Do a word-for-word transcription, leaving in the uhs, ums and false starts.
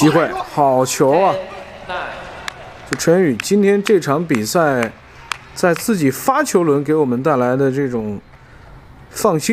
机会，好球啊！就陈宇今天这场比赛，在自己发球轮给我们带来的这种放心。